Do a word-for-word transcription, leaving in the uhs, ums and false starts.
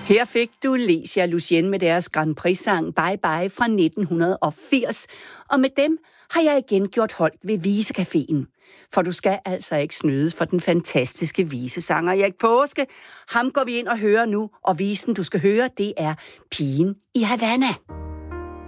Her fik du Lecia Lucien med deres Grand Prix-sang Bye Bye fra nitten firs, og med dem har jeg igen gjort holdt ved Visecaféen. For du skal altså ikke snyde for den fantastiske visesanger Erik Paaske. Ham går vi ind og hører nu, og visen du skal høre, det er Pigen i Havana.